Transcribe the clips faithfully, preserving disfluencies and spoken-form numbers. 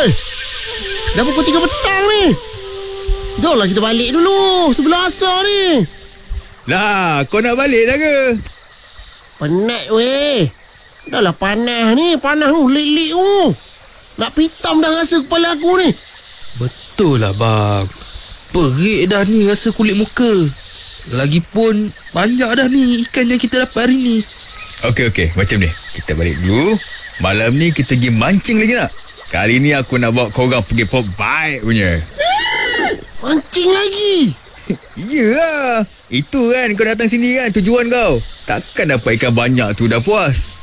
Oi, dah pukul tiga petang ni. Jomlah kita balik dulu sebelah asar ni. Lah, kau nak balik dah ke? Penat weh. Dah lah panas ni. Panas tu, lik-lik tu. Nak pitam dah rasa kepala aku ni. Betul lah bang. Perik dah ni rasa kulit muka. Lagipun banyak dah ni ikan yang kita dapat hari ni. Okey, okey. Macam ni. Kita balik dulu. Malam ni kita pergi mancing lagi nak? Kali ni aku nak bawa korang pergi pop baik punya. Mancing lagi? Ya lah. Itu kan kau datang sini kan tujuan kau. Takkan dapat ikan banyak tu dah puas.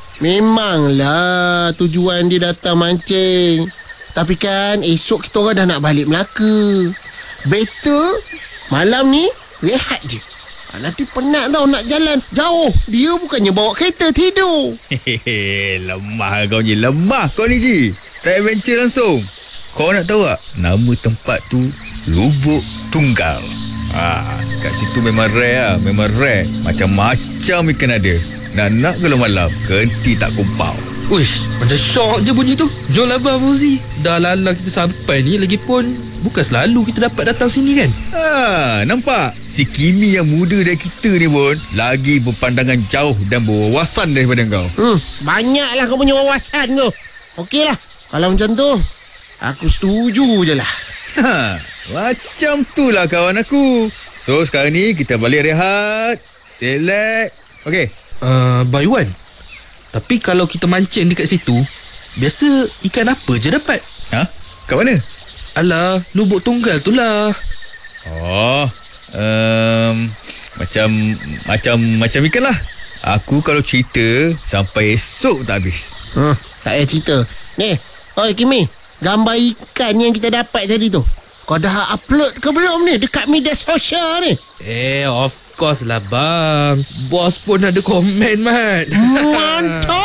Memanglah tujuan dia datang mancing. Tapi kan esok kita orang dah nak balik Melaka. Better malam ni rehat je. Nanti penat tau nak jalan jauh. Dia bukannya bawa kereta tidur. Hehehe, lemah kau ni. Lemah kau ni Ji. Tak adventure langsung. Kau nak tahu tak nama tempat tu Lubuk Tunggal. Ah, kat situ memang rare lah. Memang rare. Macam-macam ikan ada. Nak-nak kalau malam Kenti tak kumpau. Uish, macam syok je bunyi tu. Jom lah bang Fauzi. Dah lalang kita sampai ni. Lagipun bukan selalu kita dapat datang sini kan. Ah, nampak? Si Kimi yang muda dari kita ni pun lagi berpandangan jauh dan berwawasan daripada kau. Hmm, banyaklah kau punya wawasan tu. Okeylah. Kalau macam tu aku setuju je lah. Ha, macam tu lah kawan aku. So sekarang ni kita balik rehat. Relax. Okey. Uh, Bang Iwan, tapi kalau kita mancing dekat situ, biasa ikan apa je dapat? Ha? Kat mana? Alah, Lubuk Tunggal tu lah. Oh, um, macam macam macam ikan lah. Aku kalau cerita sampai esok tak habis. Hmm, tak payah cerita. Ni, oi Kimi, gambar ikan yang kita dapat tadi tu, kau dah upload ke belum ni dekat media sosial ni? Eh, of course lah bang. Bos pun ada komen, Mat. Mantap.